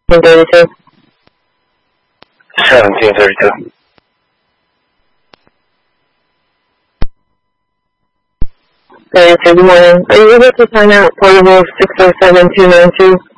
1732. 1732. Good morning. Are you able to sign out portable 607292?